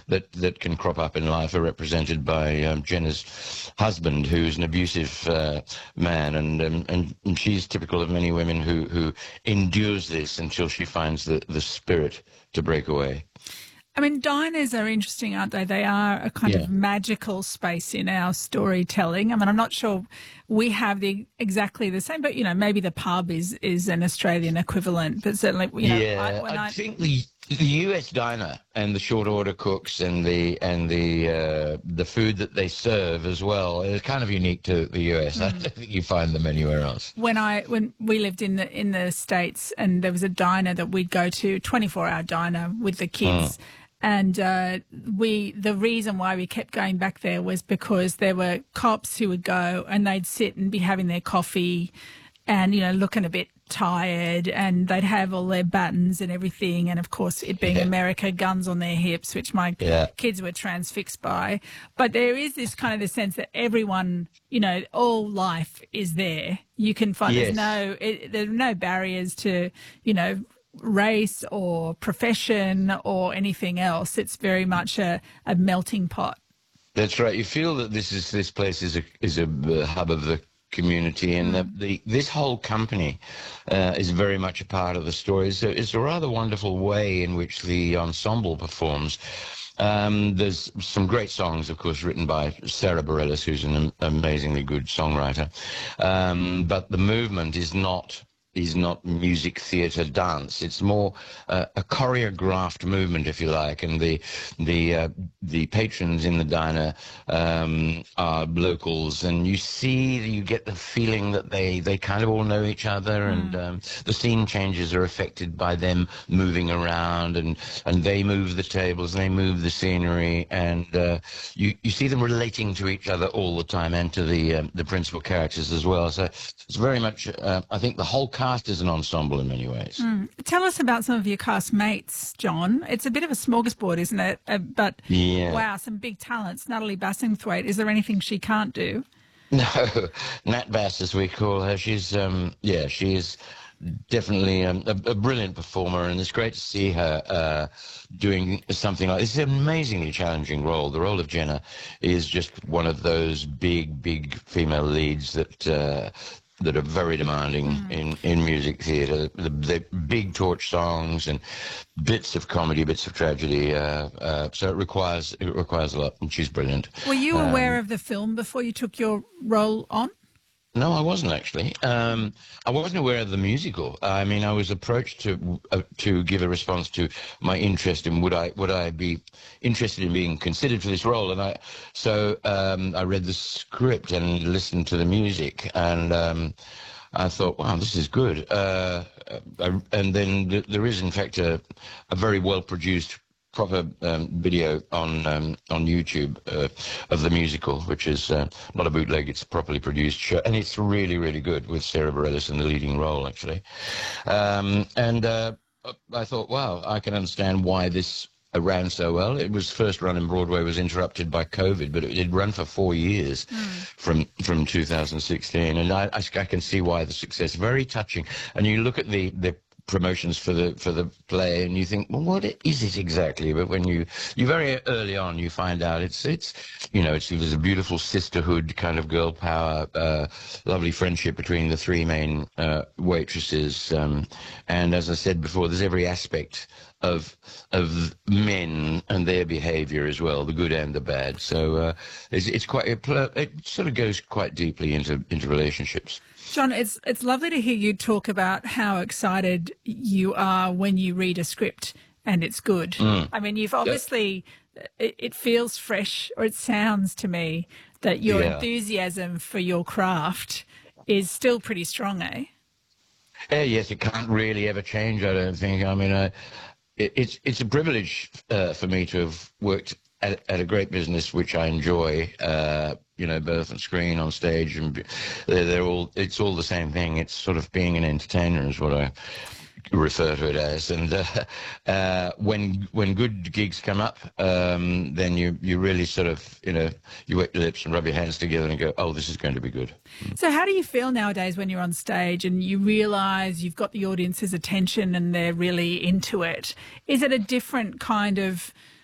that can crop up in life are represented by Jenna's husband, who's an abusive man, and she's typical of many women who endures this until she finds the spirit to break away. I mean, diners are interesting, aren't they? They are a kind of magical space in our storytelling. I mean, I'm not sure we have exactly the same, but, you know, maybe the pub is an Australian equivalent, but certainly, you know, I think the US diner and the short order cooks and the food that they serve as well is kind of unique to the US. I don't think you find them anywhere else. When we lived in the States, and there was a diner that we'd go to, 24-hour diner with the kids. And the reason why we kept going back there was because there were cops who would go and they'd sit and be having their coffee and, you know, looking a bit tired, and they'd have all their buttons and everything. And, of course, it being America, guns on their hips, which my kids were transfixed by. But there is this kind of the sense that everyone, you know, all life is there. You can find there's no barriers to, you know, race or profession or anything else. It's very much a melting pot. That's right. You feel that this place is a hub of the community, and this whole company is very much a part of the story. So it's a rather wonderful way in which the ensemble performs. There's some great songs, of course, written by Sarah Bareilles, who's an amazingly good songwriter. But the movement is not music, theatre, dance. It's more a choreographed movement, if you like, and the patrons in the diner are locals, and you get the feeling that they kind of all know each other, and the scene changes are affected by them moving around, and they move the tables, and they move the scenery, and you see them relating to each other all the time, and to the principal characters as well. So it's very much, I think the whole cast is an ensemble in many ways. Tell us about some of your cast mates, John. It's a bit of a smorgasbord, isn't it? But wow, some big talents. Natalie Bassingthwaite, is there anything she can't do? No, Nat Bass, as we call her, she's she is definitely a brilliant performer, and it's great to see her doing something like this. It's an amazingly challenging role. The role of Jenna is just one of those big female leads that are very demanding in music theatre. The big torch songs and bits of comedy, bits of tragedy. So it requires a lot, and she's brilliant. Were you aware of the film before you took your role on? No, I wasn't actually. I wasn't aware of the musical. I mean, I was approached to give a response to my interest in would I be interested in being considered for this role, and I read the script and listened to the music, and I thought, wow, this is good. And then there is, in fact, a very well produced proper video on YouTube of the musical, which is not a bootleg, it's a properly produced show, and it's really, really good, with Sarah Bareilles in the leading role, actually. I thought, wow, I can understand why this ran so well. It was first run in Broadway, was interrupted by COVID, but it did run for 4 years from 2016, and I can see why the success. Very touching. And you look at the promotions for the play, and you think, well, what is it exactly? But when you very early on, you find out it was a beautiful sisterhood kind of girl power, lovely friendship between the three main waitresses, and as I said before, there's every aspect of men and their behaviour as well, the good and the bad. So it sort of goes quite deeply into relationships. John, it's lovely to hear you talk about how excited you are when you read a script and it's good. I mean, you've obviously, it feels fresh, or it sounds to me that your enthusiasm for your craft is still pretty strong, eh? Yes, it can't really ever change, I don't think. I mean, it's a privilege for me to have worked at a great business which I enjoy, both on screen, on stage, and it's all the same thing. It's sort of being an entertainer is what I refer to it as. And when good gigs come up, then you really sort of, you wet your lips and rub your hands together and go, oh, this is going to be good. So how do you feel nowadays when you're on stage and you realise you've got the audience's attention and they're really into it? Is it a different kind of